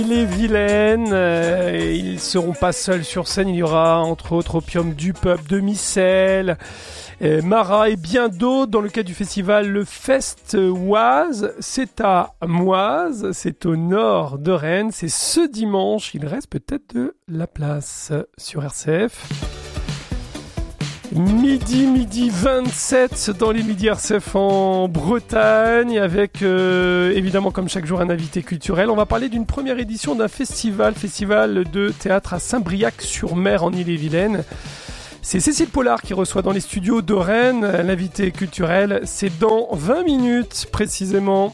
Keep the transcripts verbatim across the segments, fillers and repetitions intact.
Les Vilaines, euh, ils ne seront pas seuls sur scène, il y aura entre autres Opium du Peuple de Micelle, euh, Mara et bien d'autres dans le cadre du festival Le Fest Oise. C'est à Moise, c'est au nord de Rennes, c'est ce dimanche, il reste peut-être de la place sur R C F. Midi, midi vingt-sept dans les Midi R C F en Bretagne avec euh, évidemment comme chaque jour un invité culturel. On va parler d'une première édition d'un festival, festival de théâtre à Saint-Briac-sur-Mer en Ille-et-Vilaine. C'est Cécile Pollard qui reçoit dans les studios de Rennes l'invité culturel. C'est dans vingt minutes précisément.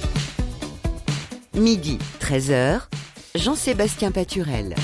Midi, treize heures, Jean-Sébastien Paturel.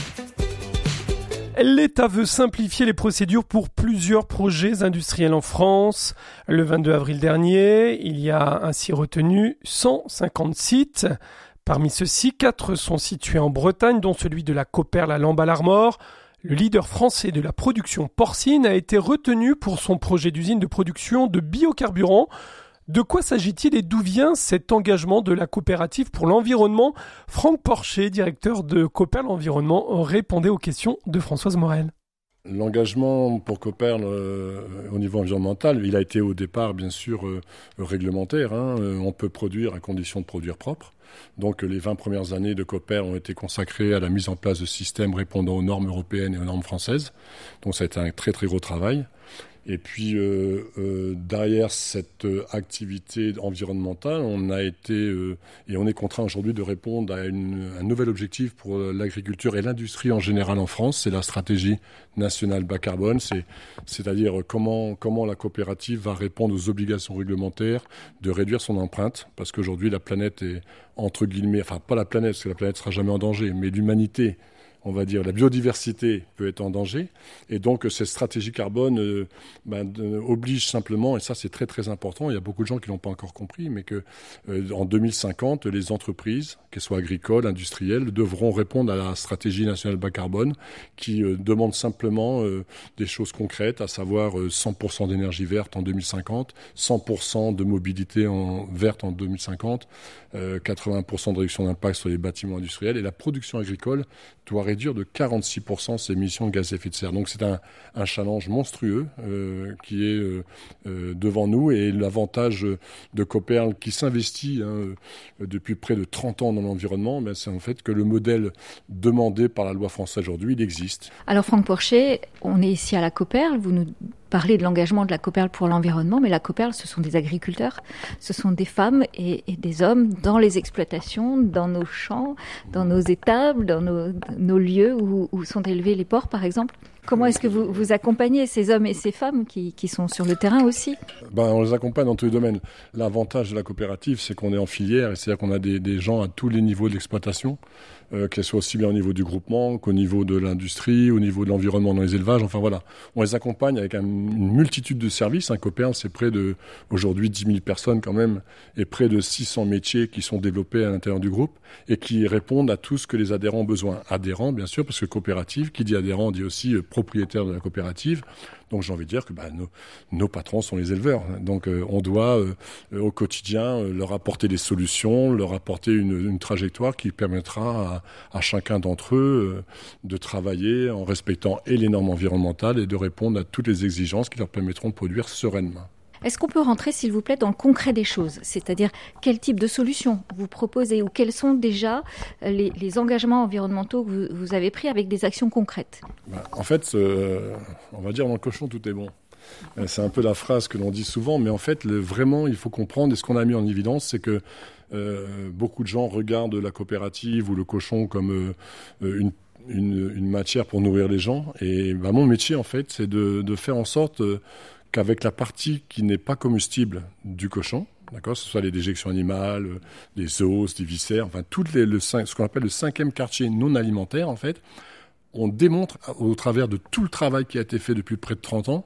L'État veut simplifier les procédures pour plusieurs projets industriels en France. Le vingt-deux avril dernier, il y a ainsi retenu cent cinquante sites. Parmi ceux-ci, quatre sont situés en Bretagne, dont celui de la Cooperl à Lamballe-Armor. Le leader français de la production porcine a été retenu pour son projet d'usine de production de biocarburants. De quoi s'agit-il et d'où vient cet engagement de la coopérative pour l'environnement ? Franck Porcher, directeur de Cooperl Environnement, répondait aux questions de Françoise Morel. L'engagement pour Cooperl euh, au niveau environnemental, il a été au départ bien sûr euh, réglementaire. Hein. On peut produire à condition de produire propre. Donc les vingt premières années de Cooperl ont été consacrées à la mise en place de systèmes répondant aux normes européennes et aux normes françaises. Donc ça a été un très très gros travail. Et puis euh, euh, derrière cette euh, activité environnementale, on a été euh, et on est contraint aujourd'hui de répondre à une, un nouvel objectif pour l'agriculture et l'industrie en général en France. C'est la stratégie nationale bas carbone. C'est, c'est-à-dire comment comment la coopérative va répondre aux obligations réglementaires de réduire son empreinte, parce qu'aujourd'hui la planète est entre guillemets, enfin pas la planète parce que la planète sera jamais en danger, mais l'humanité. On va dire la biodiversité peut être en danger. Et donc, cette stratégie carbone euh, ben, de, oblige simplement, et ça c'est très très important, il y a beaucoup de gens qui ne l'ont pas encore compris, mais que euh, en deux mille cinquante, les entreprises, qu'elles soient agricoles, industrielles, devront répondre à la stratégie nationale bas carbone qui euh, demande simplement euh, des choses concrètes, à savoir euh, cent pour cent d'énergie verte en deux mille cinquante, cent pour cent de mobilité en, verte en deux mille cinquante, euh, quatre-vingts pour cent de réduction d'impact sur les bâtiments industriels, et la production agricole doit réduire de quarante-six pour cent ses émissions de gaz à effet de serre. Donc c'est un, un challenge monstrueux euh, qui est euh, euh, devant nous, et l'avantage de Cooperl qui s'investit hein, depuis près de trente ans dans l'environnement, ben, c'est en fait que le modèle demandé par la loi française aujourd'hui, il existe. Alors Franck Porcher, on est ici à la Cooperl, vous nous parlez de l'engagement de la Cooperl pour l'environnement, mais la Cooperl, ce sont des agriculteurs, ce sont des femmes et, et des hommes dans les exploitations, dans nos champs, dans nos étables, dans nos, nos lieux où, où sont élevés les porcs, par exemple. Comment est-ce que vous, vous accompagnez ces hommes et ces femmes qui, qui sont sur le terrain aussi ? Ben, on les accompagne dans tous les domaines. L'avantage de la coopérative, c'est qu'on est en filière, c'est-à-dire qu'on a des, des gens à tous les niveaux de l'exploitation, euh, qu'elles soient aussi bien au niveau du groupement qu'au niveau de l'industrie, au niveau de l'environnement dans les élevages. Enfin voilà, on les accompagne avec un, une multitude de services. Un Cooperl, c'est près de, aujourd'hui, dix mille personnes quand même, et près de six cents métiers qui sont développés à l'intérieur du groupe et qui répondent à tout ce que les adhérents ont besoin. Adhérents, bien sûr, parce que coopérative, qui dit adhérent, dit aussi euh, propriétaire de la coopérative. Donc j'ai envie de dire que bah, nos, nos patrons sont les éleveurs. Donc euh, on doit euh, au quotidien euh, leur apporter des solutions, leur apporter une, une trajectoire qui permettra à, à chacun d'entre eux euh, de travailler en respectant et les normes environnementales et de répondre à toutes les exigences qui leur permettront de produire sereinement. Est-ce qu'on peut rentrer, s'il vous plaît, dans le concret des choses ? C'est-à-dire, quel type de solutions vous proposez ou quels sont déjà les, les engagements environnementaux que vous, vous avez pris avec des actions concrètes ? Ben, en fait, euh, on va dire dans le cochon, tout est bon. C'est un peu la phrase que l'on dit souvent, mais en fait, le, vraiment, il faut comprendre, et ce qu'on a mis en évidence, c'est que euh, beaucoup de gens regardent la coopérative ou le cochon comme euh, une Une, une matière pour nourrir les gens. Et ben, mon métier, en fait, c'est de, de faire en sorte euh, qu'avec la partie qui n'est pas comestible du cochon, d'accord, ce soit les déjections animales, euh, les os, les viscères, enfin, toutes les, le, ce qu'on appelle le cinquième quartier non alimentaire, en fait, on démontre au travers de tout le travail qui a été fait depuis près de trente ans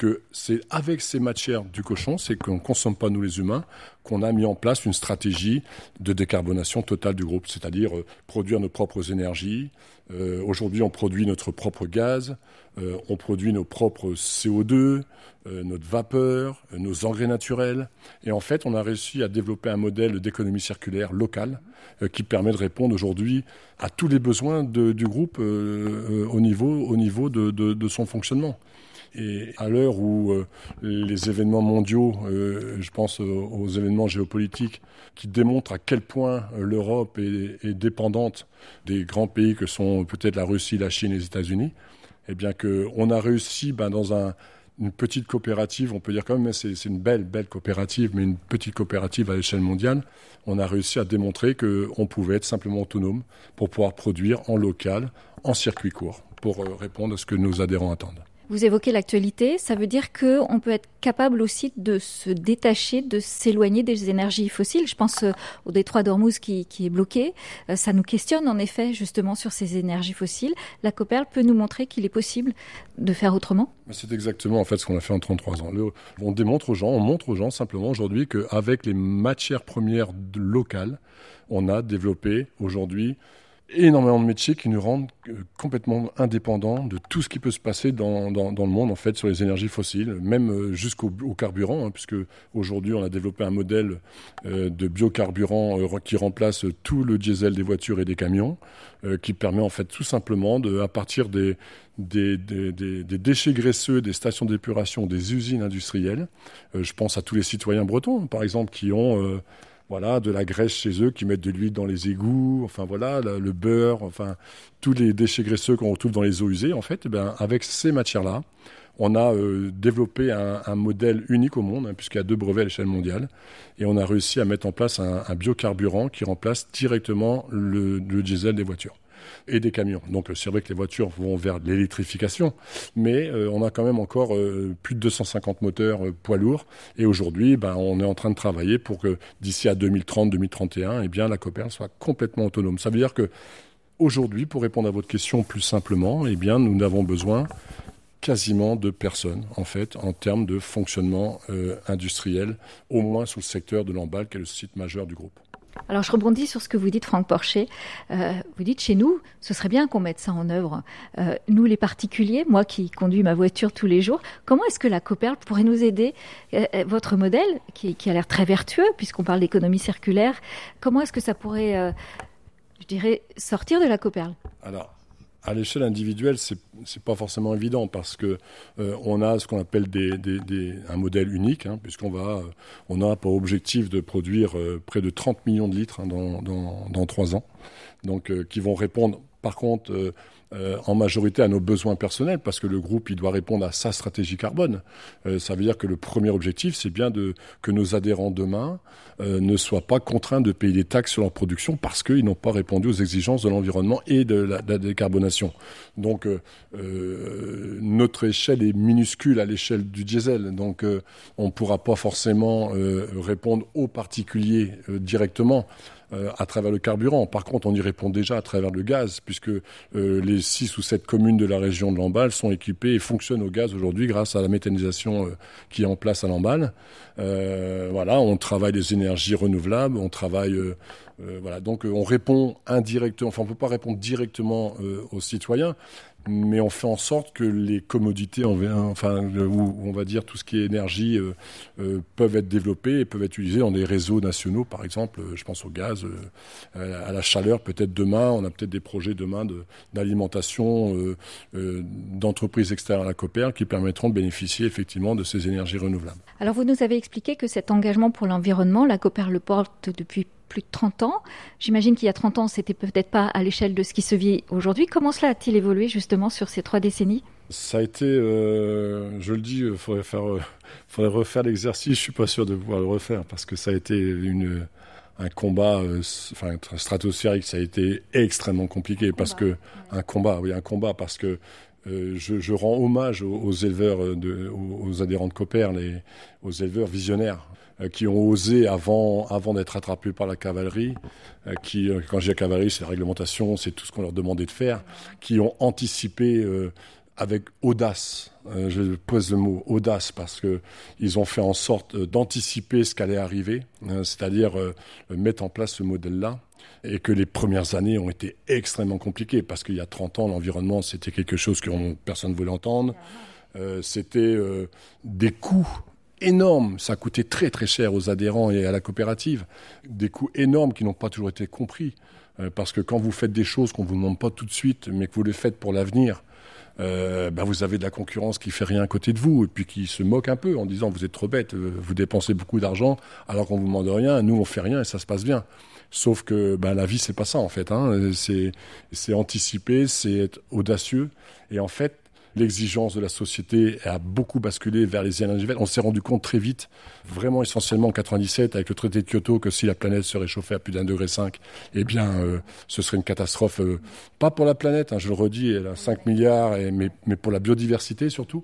que c'est avec ces matières du cochon, c'est qu'on ne consomme pas nous les humains, qu'on a mis en place une stratégie de décarbonation totale du groupe, c'est-à-dire euh, produire nos propres énergies. Euh, aujourd'hui, on produit notre propre gaz, euh, on produit nos propres C O deux, euh, notre vapeur, euh, nos engrais naturels. Et en fait, on a réussi à développer un modèle d'économie circulaire locale euh, qui permet de répondre aujourd'hui à tous les besoins de, du groupe euh, euh, au niveau, au niveau de, de, de son fonctionnement. Et à l'heure où euh, les événements mondiaux, euh, je pense aux, aux événements géopolitiques, qui démontrent à quel point euh, l'Europe est, est dépendante des grands pays que sont peut-être la Russie, la Chine et les États-Unis, eh bien qu'on a réussi ben, dans un, une petite coopérative, on peut dire quand même, c'est, c'est une belle, belle coopérative, mais une petite coopérative à l'échelle mondiale, on a réussi à démontrer qu'on pouvait être simplement autonome pour pouvoir produire en local, en circuit court, pour euh, répondre à ce que nos adhérents attendent. Vous évoquez l'actualité, ça veut dire qu'on peut être capable aussi de se détacher, de s'éloigner des énergies fossiles. Je pense au détroit d'Ormuz qui, qui est bloqué. Ça nous questionne en effet justement sur ces énergies fossiles. La Coperle peut nous montrer qu'il est possible de faire autrement ? C'est exactement en fait ce qu'on a fait en trente-trois ans. Le, on démontre aux gens, on montre aux gens simplement aujourd'hui qu'avec les matières premières locales, on a développé aujourd'hui énormément de métiers qui nous rendent complètement indépendants de tout ce qui peut se passer dans, dans, dans le monde en fait sur les énergies fossiles, même jusqu'au au carburant, hein, puisque aujourd'hui on a développé un modèle euh, de biocarburant euh, qui remplace tout le diesel des voitures et des camions, euh, qui permet en fait tout simplement de, à partir des Des, des, des, des déchets graisseux, des stations d'épuration, des usines industrielles. Euh, je pense à tous les citoyens bretons, par exemple, qui ont euh, voilà, de la graisse chez eux, qui mettent de l'huile dans les égouts, enfin voilà, le, le beurre, enfin tous les déchets graisseux qu'on retrouve dans les eaux usées. En fait, eh bien, avec ces matières-là, on a euh, développé un, un modèle unique au monde, hein, puisqu'il y a deux brevets à l'échelle mondiale, et on a réussi à mettre en place un, un biocarburant qui remplace directement le, le diesel des voitures et des camions. Donc c'est vrai que les voitures vont vers l'électrification, mais euh, on a quand même encore euh, plus de deux cent cinquante moteurs euh, poids lourds, et aujourd'hui ben, on est en train de travailler pour que d'ici à deux mille trente deux mille trente et un, eh bien, la Coperle soit complètement autonome. Ça veut dire que aujourd'hui, pour répondre à votre question plus simplement, eh bien, nous n'avons besoin quasiment de personnes, en fait, en termes de fonctionnement euh, industriel, au moins sous le secteur de l'emballe, qui est le site majeur du groupe. Alors je rebondis sur ce que vous dites, Franck Porcher. Euh, vous dites chez nous, ce serait bien qu'on mette ça en œuvre. Euh, nous les particuliers, moi qui conduis ma voiture tous les jours, comment est-ce que la Coperle pourrait nous aider ? euh, Votre modèle, qui, qui a l'air très vertueux, puisqu'on parle d'économie circulaire, comment est-ce que ça pourrait, euh, je dirais, sortir de la Coperle ? Alors, à l'échelle individuelle, c'est c'est pas forcément évident parce que euh, on a ce qu'on appelle des, des, des, un modèle unique, hein, puisqu'on va, euh, on a pour objectif de produire euh, près de trente millions de litres hein, dans dans dans trois ans, donc euh, qui vont répondre par contre euh, euh, en majorité à nos besoins personnels, parce que le groupe il doit répondre à sa stratégie carbone. Euh, ça veut dire que le premier objectif, c'est bien de que nos adhérents demain euh, ne soient pas contraints de payer des taxes sur leur production parce qu'ils n'ont pas répondu aux exigences de l'environnement et de la, de la décarbonation. Donc euh, euh, notre échelle est minuscule à l'échelle du diesel, donc euh, on ne pourra pas forcément euh, répondre aux particuliers euh, directement euh, à travers le carburant. Par contre, on y répond déjà à travers le gaz, puisque euh, les six ou sept communes de la région de Lamballe sont équipées et fonctionnent au gaz aujourd'hui grâce à la méthanisation euh, qui est en place à Lamballe. Euh, voilà, on travaille des énergies renouvelables, on travaille... Euh, euh, voilà, donc euh, on répond indirectement, enfin on ne peut pas répondre directement euh, aux citoyens, mais on fait en sorte que les commodités, enfin, ou on va dire tout ce qui est énergie, euh, euh, peuvent être développées et peuvent être utilisées dans des réseaux nationaux, par exemple, euh, je pense au gaz, euh, à la chaleur, peut-être demain, on a peut-être des projets demain de, d'alimentation euh, euh, d'entreprises extérieures à la Coperle qui permettront de bénéficier effectivement de ces énergies renouvelables. Alors vous nous avez expliqué que cet engagement pour l'environnement, la Coperle le porte depuis plus de trente ans. J'imagine qu'il y a trente ans, c'était peut-être pas à l'échelle de ce qui se vit aujourd'hui. Comment cela a-t-il évolué justement sur ces trois décennies ? Ça a été, euh, je le dis, il faudrait faire, euh, faudrait refaire l'exercice. Je suis pas sûr de pouvoir le refaire parce que ça a été une, un combat, euh, enfin stratosphérique. Ça a été extrêmement compliqué parce que un combat, oui, un combat parce que Euh, je, je rends hommage aux, aux éleveurs, de, aux, aux adhérents de Coperle et aux éleveurs visionnaires euh, qui ont osé avant, avant d'être attrapés par la cavalerie, euh, qui, euh, quand je dis la cavalerie, c'est la réglementation, c'est tout ce qu'on leur demandait de faire, qui ont anticipé euh, avec audace. Euh, je pose le mot audace parce que ils ont fait en sorte d'anticiper ce qu'allait arriver, hein, c'est-à-dire euh, mettre en place ce modèle-là. Et que les premières années ont été extrêmement compliquées parce qu'il y a trente ans, l'environnement, c'était quelque chose que on, personne ne voulait entendre. Euh, c'était euh, des coûts énormes. Ça coûtait très très cher aux adhérents et à la coopérative. Des coûts énormes qui n'ont pas toujours été compris. Euh, parce que quand vous faites des choses qu'on ne vous demande pas tout de suite, mais que vous les faites pour l'avenir, euh, ben vous avez de la concurrence qui fait rien à côté de vous et puis qui se moque un peu en disant vous êtes trop bête, vous dépensez beaucoup d'argent alors qu'on vous demande rien, nous on fait rien et ça se passe bien. Sauf que ben, la vie, c'est pas ça, en fait. Hein. C'est, c'est anticiper, c'est être audacieux. Et en fait, l'exigence de la société a beaucoup basculé vers les énergies vertes. On s'est rendu compte très vite, vraiment essentiellement en quatre-vingt-dix-sept, avec le traité de Kyoto, que si la planète se réchauffait à plus d'un degré cinq, eh bien, euh, ce serait une catastrophe. Euh, pas pour la planète, hein, je le redis, elle a cinq milliards, et, mais, mais pour la biodiversité surtout.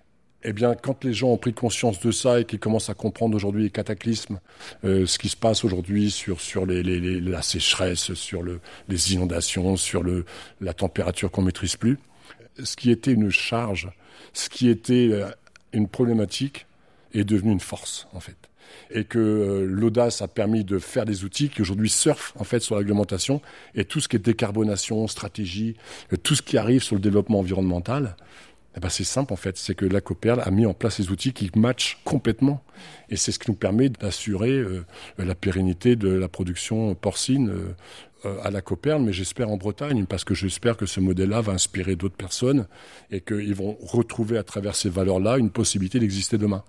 Eh bien, quand les gens ont pris conscience de ça et qu'ils commencent à comprendre aujourd'hui les cataclysmes, euh, ce qui se passe aujourd'hui sur sur les, les, les, la sécheresse, sur le, les inondations, sur le, la température qu'on maîtrise plus, ce qui était une charge, ce qui était euh, une problématique, est devenu une force en fait. Et que euh, l'audace a permis de faire des outils qui aujourd'hui surfent en fait sur la réglementation et tout ce qui est décarbonation, stratégie, euh, tout ce qui arrive sur le développement environnemental. Eh ben c'est simple en fait, c'est que la Coperle a mis en place des outils qui matchent complètement. Et c'est ce qui nous permet d'assurer euh, la pérennité de la production porcine euh, euh, à la Coperle, mais j'espère en Bretagne, parce que j'espère que ce modèle-là va inspirer d'autres personnes et qu'ils vont retrouver à travers ces valeurs-là une possibilité d'exister demain.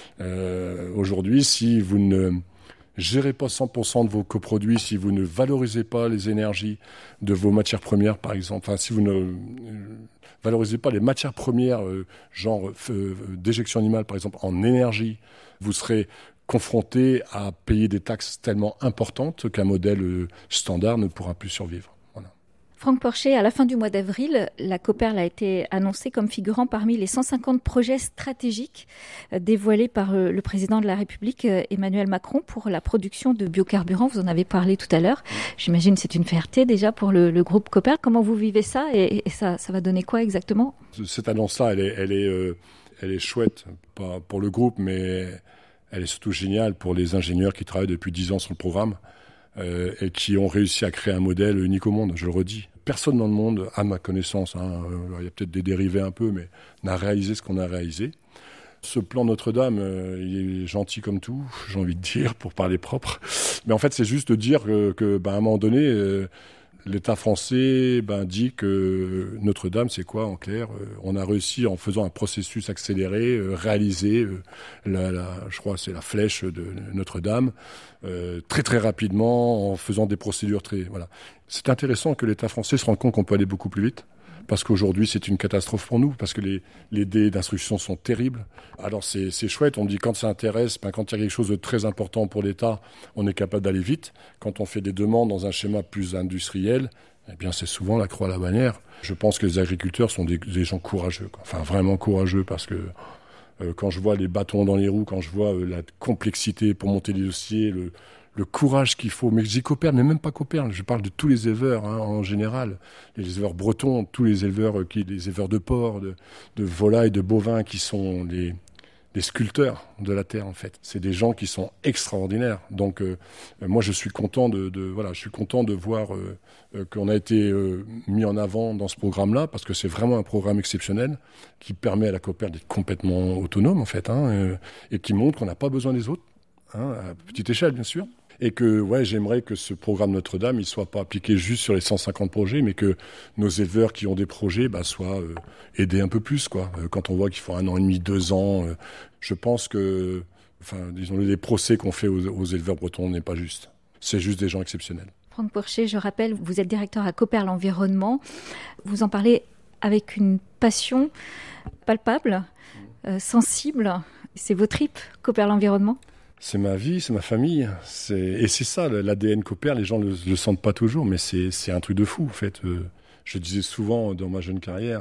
Euh, aujourd'hui, si vous ne gérez pas cent pour cent de vos coproduits, si vous ne valorisez pas les énergies de vos matières premières, par exemple, enfin, si vous ne euh, valorisez pas les matières premières, euh, genre euh, déjection animale, par exemple, en énergie, vous serez confronté à payer des taxes tellement importantes qu'un modèle euh, standard ne pourra plus survivre. Voilà. Franck Porcher, à la fin du mois d'avril, la Coperle a été annoncée comme figurant parmi les cent cinquante projets stratégiques dévoilés par le président de la République, Emmanuel Macron, pour la production de biocarburants. Vous en avez parlé tout à l'heure. J'imagine que c'est une fierté déjà pour le, le groupe Coperle. Comment vous vivez ça et, et ça, ça va donner quoi exactement ? Cette annonce-là, elle est, elle est, euh, elle est chouette, pas pour le groupe, mais elle est surtout géniale pour les ingénieurs qui travaillent depuis dix ans sur le programme. Euh, et qui ont réussi à créer un modèle unique au monde, je le redis. Personne dans le monde, à ma connaissance, hein, euh, il y a peut-être des dérivés un peu, mais n'a réalisé ce qu'on a réalisé. Ce plan Notre-Dame, euh, il est gentil comme tout, j'ai envie de dire, pour parler propre. Mais en fait, c'est juste de dire que, que ben, à un moment donné, euh, l'État français ben, dit que Notre-Dame, c'est quoi en clair ? On a réussi en faisant un processus accéléré, euh, réaliser, euh, la, la, je crois c'est la flèche de Notre-Dame, euh, très très rapidement, en faisant des procédures très... Voilà. C'est intéressant que l'État français se rende compte qu'on peut aller beaucoup plus vite. Parce qu'aujourd'hui, c'est une catastrophe pour nous, parce que les, les délais d'instruction sont terribles. Alors, c'est, c'est chouette, on dit quand ça intéresse, ben, quand il y a quelque chose de très important pour l'État, on est capable d'aller vite. Quand on fait des demandes dans un schéma plus industriel, eh bien, c'est souvent la croix à la bannière. Je pense que les agriculteurs sont des, des gens courageux, quoi. Enfin, vraiment courageux, parce que euh, quand je vois les bâtons dans les roues, quand je vois euh, la complexité pour monter les dossiers, le... le courage qu'il faut, mais je dis Coperle, mais même pas Coperle, je parle de tous les éleveurs hein, en général, les éleveurs bretons, tous les éleveurs, qui, les éleveurs de porcs, de, de volailles, de bovins, qui sont les, les sculpteurs de la terre en fait. C'est des gens qui sont extraordinaires. Donc euh, moi je suis content de, de voilà, je suis content de voir euh, euh, qu'on a été euh, mis en avant dans ce programme-là, parce que c'est vraiment un programme exceptionnel qui permet à la Coperle d'être complètement autonome en fait, hein, euh, et qui montre qu'on n'a pas besoin des autres, hein, à petite échelle bien sûr. Et que, ouais, j'aimerais que ce programme Notre-Dame, il soit pas appliqué juste sur les cent cinquante projets, mais que nos éleveurs qui ont des projets, bah, soient euh, aidés un peu plus, quoi. Euh, quand on voit qu'il faut un an et demi, deux ans, euh, je pense que, enfin, disons, les procès qu'on fait aux, aux éleveurs bretons n'est pas juste. C'est juste des gens exceptionnels. Franck Porcher, je rappelle, vous êtes directeur à Coperle Environnement. Vous en parlez avec une passion palpable, euh, sensible. C'est vos tripes, Coperle Environnement ? C'est ma vie, c'est ma famille. C'est... Et c'est ça, l'A D N Coperle, les gens ne le, le sentent pas toujours, mais c'est, c'est un truc de fou, en fait. Euh, je disais souvent dans ma jeune carrière,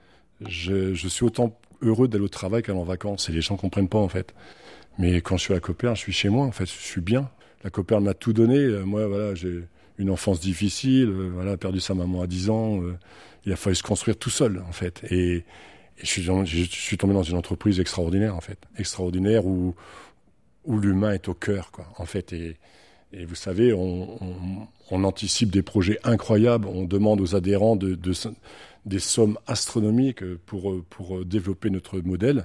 je, je suis autant heureux d'aller au travail qu'aller en vacances, et les gens ne comprennent pas, en fait. Mais quand je suis à Coperle, je suis chez moi, en fait, je suis bien. La Coperle m'a tout donné. Moi, voilà, j'ai une enfance difficile, euh, voilà, perdu sa maman à dix ans. Euh, il a fallu se construire tout seul, en fait. Et, et je, suis, je suis tombé dans une entreprise extraordinaire, en fait. Extraordinaire où, où l'humain est au cœur, quoi, en fait. Et, et vous savez, on, on, on anticipe des projets incroyables. On demande aux adhérents de, de, des sommes astronomiques pour, pour développer notre modèle.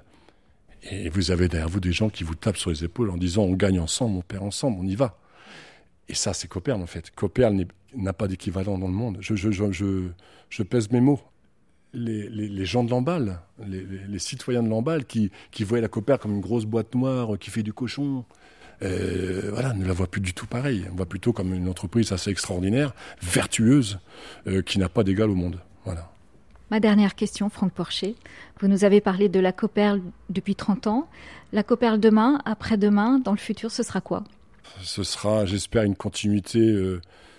Et vous avez derrière vous des gens qui vous tapent sur les épaules en disant « on gagne ensemble, on perd ensemble, on y va ». Et ça, c'est Copperle, en fait. Copperle n'a pas d'équivalent dans le monde. Je, je, je, je, je pèse mes mots. Les, les, les gens de Lamballe, les, les, les citoyens de Lamballe qui, qui voyaient la Copperle comme une grosse boîte noire qui fait du cochon, euh, voilà, ne la voient plus du tout pareil. On voit plutôt comme une entreprise assez extraordinaire, vertueuse, euh, qui n'a pas d'égal au monde. Voilà. Ma dernière question, Franck Porcher. Vous nous avez parlé de la Copperle depuis trente ans. La Copperle demain, après-demain, dans le futur, ce sera quoi ? Ce sera, j'espère, une continuité euh,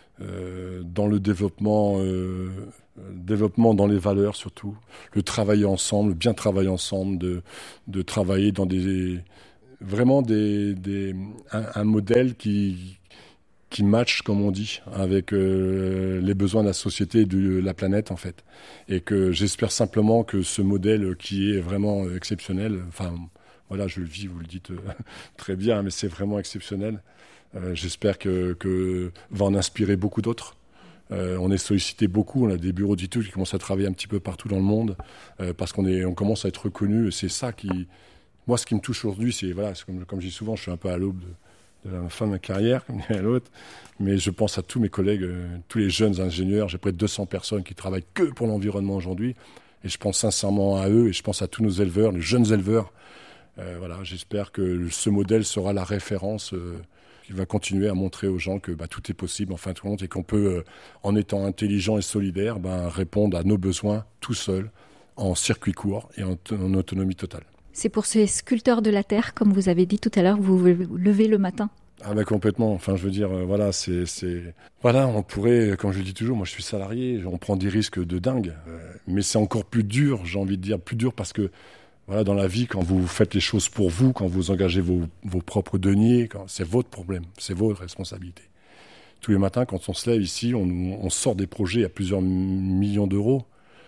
euh, dans le développement, euh, développement dans les valeurs surtout. Le travailler ensemble, bien travailler ensemble, de, de travailler dans des vraiment des, des un, un modèle qui qui match, comme on dit, avec euh, les besoins de la société et de la planète, en fait. Et que j'espère simplement que ce modèle qui est vraiment exceptionnel, enfin, voilà, je le vis, vous le dites euh, très bien, mais c'est vraiment exceptionnel. Euh, j'espère que, que va en inspirer beaucoup d'autres. Euh, on est sollicité beaucoup, on a des bureaux d'études qui commencent à travailler un petit peu partout dans le monde, euh, parce qu'on est, on commence à être reconnu. C'est ça qui, moi, ce qui me touche aujourd'hui, c'est, voilà, c'est comme, comme je dis souvent, je suis un peu à l'aube de de la fin de ma carrière, comme dirait l'autre, mais je pense à tous mes collègues, euh, tous les jeunes ingénieurs. J'ai près de deux cents personnes qui travaillent que pour l'environnement aujourd'hui, et je pense sincèrement à eux, et je pense à tous nos éleveurs, les jeunes éleveurs. Euh, voilà, j'espère que ce modèle sera la référence euh, qui va continuer à montrer aux gens que bah, tout est possible en fin de compte, et qu'on peut, euh, en étant intelligent et solidaire, bah, répondre à nos besoins tout seul, en circuit court et en, en autonomie totale. C'est pour ces sculpteurs de la terre, comme vous avez dit tout à l'heure, vous vous levez le matin. Ah bah complètement, enfin je veux dire, euh, voilà, c'est, c'est... Voilà, on pourrait, comme je le dis toujours, moi je suis salarié, on prend des risques de dingue, euh, mais c'est encore plus dur, j'ai envie de dire, plus dur parce que, voilà, dans la vie, quand vous faites les choses pour vous, quand vous engagez vos, vos propres deniers, quand, c'est votre problème, c'est votre responsabilité. Tous les matins, quand on se lève ici, on, on sort des projets à plusieurs millions d'euros.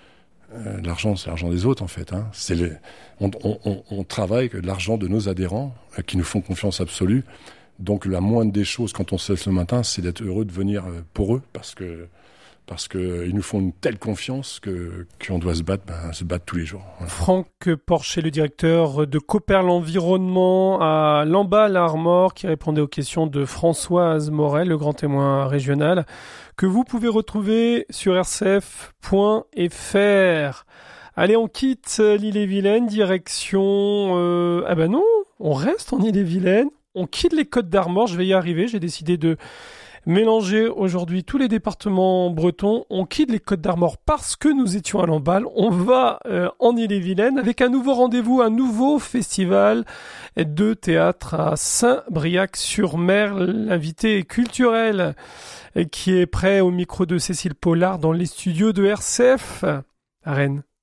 Euh, l'argent, c'est l'argent des autres, en fait. Hein. C'est les... on, on, on travaille avec l'argent de nos adhérents euh, qui nous font confiance absolue. Donc, la moindre des choses, quand on se lève ce matin, c'est d'être heureux de venir euh, pour eux parce que parce qu'ils euh, nous font une telle confiance que, qu'on doit se battre, ben, se battre tous les jours. Voilà. Franck Porcher, le directeur de Copperle Environnement à Lamballe-Armor, qui répondait aux questions de Françoise Morel, le grand témoin régional, que vous pouvez retrouver sur r c f point f r. Allez, on quitte l'Ille-et-Vilaine, direction... Euh... Ah ben non, on reste en Ille-et-Vilaine, on quitte les Côtes d'Armor, je vais y arriver, j'ai décidé de mélanger aujourd'hui tous les départements bretons. On quitte les Côtes d'Armor parce que nous étions à Lamballe. On va euh, en Ille-et-Vilaine avec un nouveau rendez-vous, un nouveau festival de théâtre à Saint-Briac-sur-Mer. L'invité culturel qui est prêt au micro de Cécile Pollard dans les studios de R C F à Rennes.